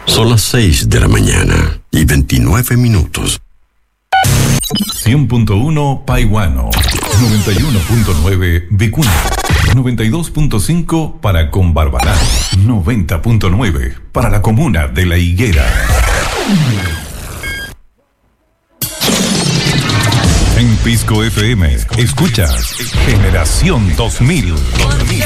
Son las 6 de la mañana y 29 minutos. 100.1 Paihuano, 91.9 Vicuña, 92.5 para Conbarbalá, 90.9 para la comuna de La Higuera. En Pisco FM, escuchas Generación 2000.